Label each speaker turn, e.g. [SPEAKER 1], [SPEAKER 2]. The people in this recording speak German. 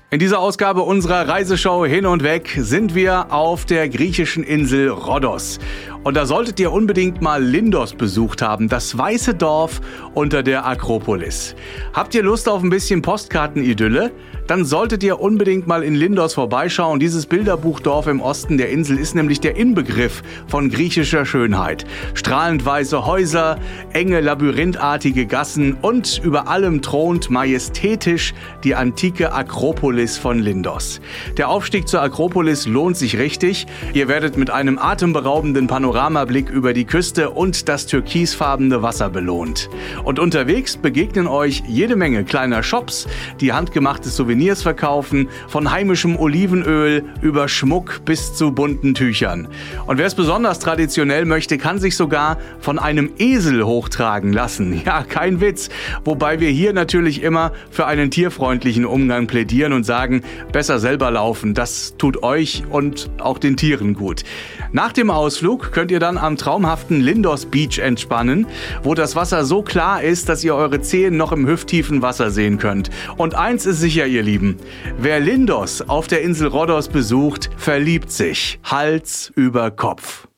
[SPEAKER 1] In dieser Ausgabe unserer Reiseshow Hin und Weg sind wir auf der griechischen Insel Rhodos. Und da solltet ihr unbedingt mal Lindos besucht haben, das weiße Dorf unter der Akropolis. Habt ihr Lust auf ein bisschen Postkartenidylle? Dann solltet ihr unbedingt mal in Lindos vorbeischauen. Dieses Bilderbuchdorf im Osten der Insel ist nämlich der Inbegriff von griechischer Schönheit. Strahlend weiße Häuser, enge labyrinthartige Gassen und über allem thront majestätisch die antike Akropolis von Lindos. Der Aufstieg zur Akropolis lohnt sich richtig. Ihr werdet mit einem atemberaubenden Panoramablick über die Küste und das türkisfarbene Wasser belohnt. Und unterwegs begegnen euch jede Menge kleiner Shops, die handgemachtes Souvenirs verkaufen, von heimischem Olivenöl über Schmuck bis zu bunten Tüchern. Und wer es besonders traditionell möchte, kann sich sogar von einem Esel hochtragen lassen. Ja, kein Witz. Wobei wir hier natürlich immer für einen tierfreundlichen Umgang plädieren und sagen, besser selber laufen. Das tut euch und auch den Tieren gut. Nach dem Ausflug könnt ihr dann am traumhaften Lindos Beach entspannen, wo das Wasser so klar ist, dass ihr eure Zehen noch im hüfttiefen Wasser sehen könnt. Und eins ist sicher, ihr Lieben, wer Lindos auf der Insel Rhodos besucht, verliebt sich Hals über Kopf.